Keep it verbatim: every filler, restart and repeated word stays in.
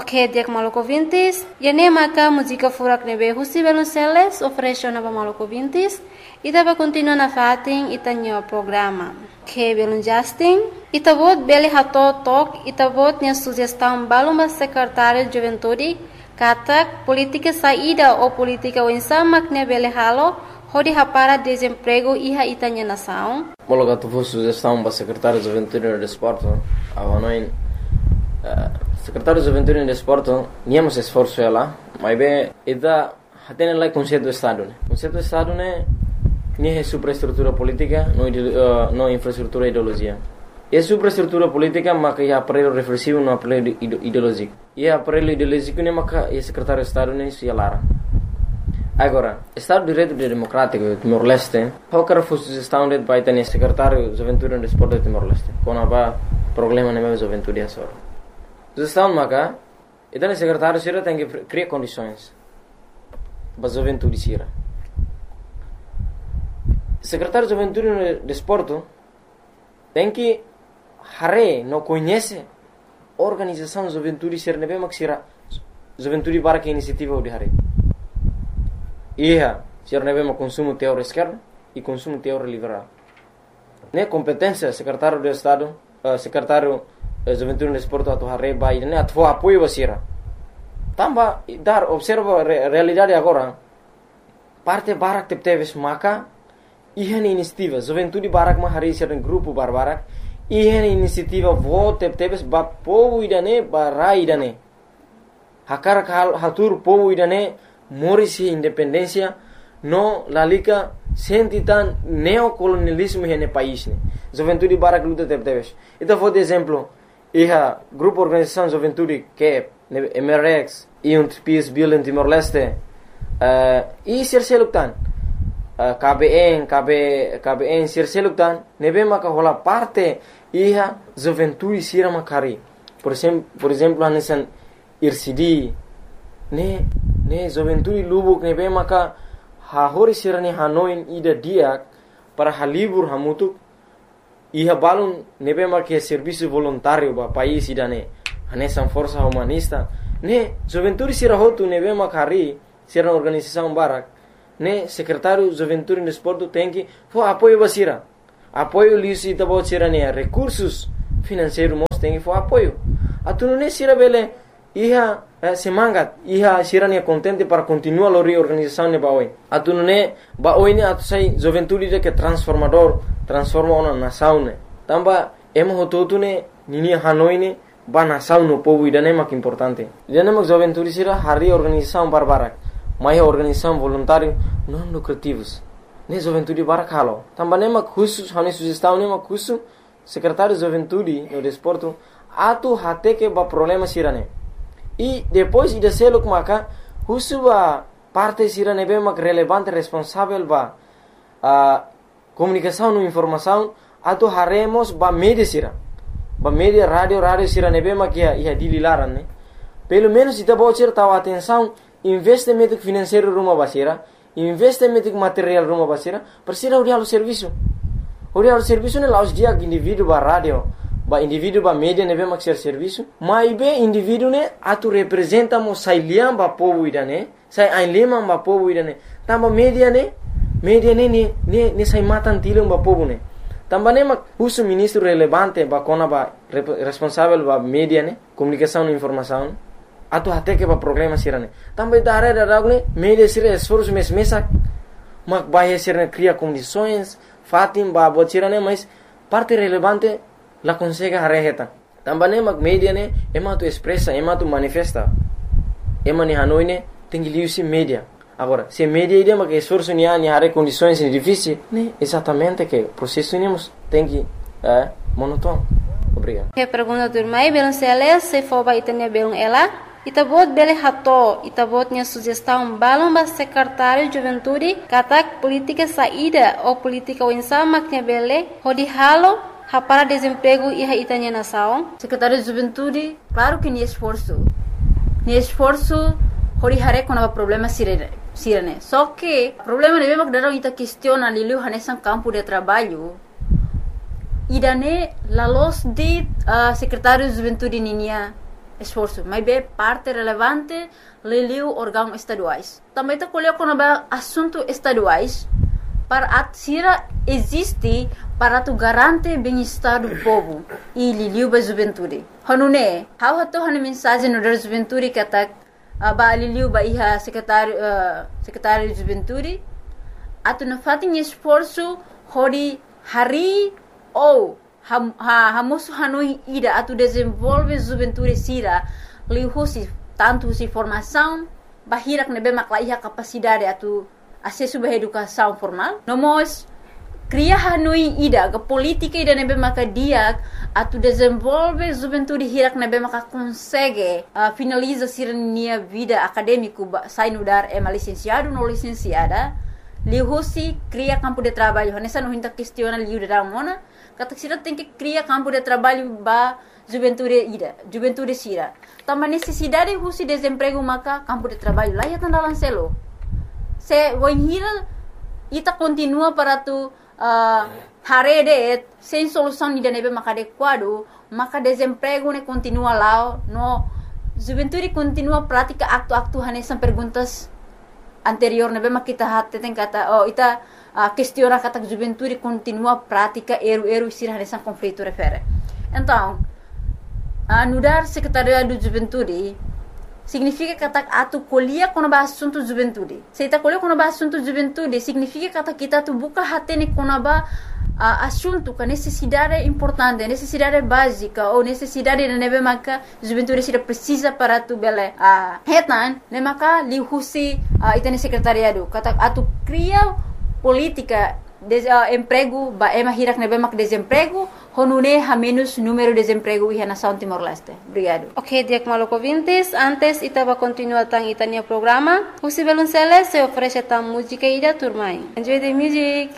que dia Maluco Vintes, e nem maca música furak nebe Husi Belunceles ofereceu na Maluco Vintes, e tava continua na fatin e tanho programa. Que Belun Justin, e tabot bele hato tok, e tabot nia sugestão balumba secretário de juventude, katak política saída ou política winsama que bele halo, hodi hapara desemprego iha itanya nação. Mologa tu foi sugestão para secretário de juventude e desporto, avanoin secretário de juventude e desporto, niamos esforço ela, mas bem, ida hatene lá conceito do estado, né? Conceito do estado né, nem é superestrutura política, não uh, não infraestrutura ideologia. É superestrutura política, mas que é aparelho reflexivo, não aparelho ideológico. E é aparelho ideológico né, mas que é secretário de estado né, se alara. Agora, Estado de Direito Democrático de Timor-Leste, qualquer sugestão de vai ter secretário de juventude e desporto de Timor-Leste, quando há problema na minha juventude é só. Sugestão maca, então o secretário sira tem que criar condições para a juventude sira. Secretário de juventude e desporto tem que hare não conhece organização de juventude sira nebe mak sira juventude para que iniciativa de hare. Ia, sira nebe mak consumo teórico esquerdo e consumo teórico liberal. Ne competência secretário de Estado, uh, secretário de juventude e desporto atu hare bai ne atu apoio sira. Tamba dar observa re, realidade agora. Parte barak tep teves maka ihan inisiativa juventude barak ma hari sira grupo barbarak ihan inisiativa vote tep teves ba povo idane barai idane. Hakar hal hatur povo idane morisi independência no lalika sentitan neocolonialismo nesse país ne. Juventude barak luta tep teves. Então vou de exemplo iha grupo organização juventude que M R X e um Peace Bill em Timor-Leste uh, e sirseluktan uh, K B N K B K B N sirseluktan nebe maka hola parte iha juventude sira makari por exemplo por exemplo hanesan I R C D ne ne juventude lubuk nebe maka ha hori sira ne hanoin ida diak para halibur hamutuk iha balun nebe maka serviço voluntário ba país idane hanesan força humanista ne juventude sira hotu nebe makari sira organização barak ne secretário juventude e desporto tem que for apoio basira apoio lisi tabo sira ne recursos financeiros mos tem que for apoio atunu ne sira bele iha eh, semangat iha sira ne contente para continuar a reorganização ne baoi atunu ne baoi ne atu sai juventude de que transformador transforma uma nação ne tamba emo hotu ne nini hanoi ne ba nação no povo idane mak importante idane mak juventude sira hari organização barbarak mai organização voluntário não lucrativos ne juventude barak halo tamba ne mak khusus hani sugestão ne mak khusus secretário de juventude no desporto atu hate que ba problema sira ne e depois ida seluk maka khusus ba parte sira ne be mak relevante responsável ba a comunicação no informação atu haremos ba media sira ba media radio radio sira nebe makia ia dililaran ne pelo menos ita bocir tahu atenção investimento financeiro rumah basira investimento material rumah basira persira uri halu serviço uri halu serviço ne laus dia indivíduo ba radio ba indivíduo ba media nebe maksir serviço mai be indivíduo ne atu representa mo sai liam ba povo idane sai ai lima ba povo idane tamba media ne media ne ne ne, ne sai matan tilum ba povo ne também mak uso ministro relevante ba kona ba responsável ba media ne comunicação e informação atu até que ba problema sirane também da área da ne media sira esforço mes mesak mak ba sira cria condições fatim ba botirane mas parte relevante la consegue hareheta também mak media ne ema tu expressa ema tu manifesta ema ni hanoi ne tengi liusi media. Agora, se media ideia que esforço ni ani hare condições difíceis, né? Exatamente que processo nemos tem que é monótono. Obrigado. Que pergunta do irmão Belon Celes se for ba itania Belon ela, itabot bele hato, itabot nia sugestão balon ba secretário de juventude, katak política saída ou política winsama que bele, hodi halo ha para desemprego e ha itania nação. Secretário de juventude, claro que ni esforço. Ni esforço hori hare quando há problema sirene. Sirene. Só que o problema é mesmo que a gente questiona ali o nesse campo de trabalho. E daí, a luz de uh, secretário de juventude ninia esforço, mas é parte relevante liliu órgãos estaduais. Também está colhendo quando vai assunto estaduais para a tira existe para tu garante bem-estar do povo e liliu ba juventude. Hanune, how hato han mensagem no da juventude que tá ba liliu ba iha secretário uh, secretário de juventude atu na fatin esforço hori hari ou ha ha moço hanoi ida atu desenvolve juventude sira lihusi tanto si formação bahirak nebe makla iha capacidade atu acesso à educação formal. Nomos cria hanoi ida ga política ida nebe maka dia atu desenvolve juventude hirak nebe maka consegue uh, finaliza sirnia vida acadêmico sai no dar é licenciado no licenciada lihusi cria campo de trabalho nessa não hinta questiona liu da mona kata sira tem que cria campo de trabalho ba juventude ida juventude sira tama necessidade husi desemprego maka campo de trabalho lá ya tandalan selo se voinhira ita continua para tu uh, harede sem solução ida nebe maka adequado maka desemprego ne continua lá no juventude continua prática acto-acto hanesan perguntas anterior nebe maka kita hatte tem kata oh ita uh, questiona kata juventude continua prática eru-eru sira hanesan conflito refere então uh, nudar secretariado do juventude significa kata atu colhia quando ba assunto juventude. Se ita colhia quando ba assunto juventude, significa kata kita tu buka hatene quando ba uh, assunto com necessidade importante, necessidade básica ou necessidade de nebe maka juventude sira precisa para tu bele. Ah, uh, hetan ne maka li husi uh, ita ne secretariado. Kata atu cria política de uh, emprego ba ema hirak nebe mak desemprego honune ha menos número de desemprego e na São Timor-Leste. Obrigado. Ok, Diak Maloko ouvintes, antes itava continuar tang itania programa, o Sibelunceles se oferece tam música e da turma. Enjoy the music.